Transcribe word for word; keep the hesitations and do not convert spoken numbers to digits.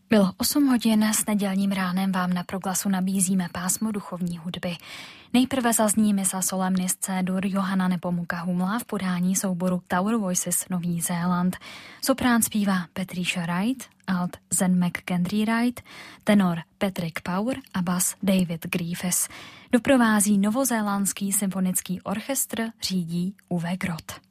Bylo osm hodin, s nedělním ránem vám na Proglasu nabízíme pásmo duchovní hudby. Nejprve zazní misa solemnis C-dur Johana Nepomuka Humla v podání souboru Tower Voices Nový Zéland. Soprán zpívá Patricia Wright, alt Zen McKendry Wright, tenor Patrick Power a bas David Griffiths. Doprovází novozélandský symfonický orchestr, řídí Uwe Groth.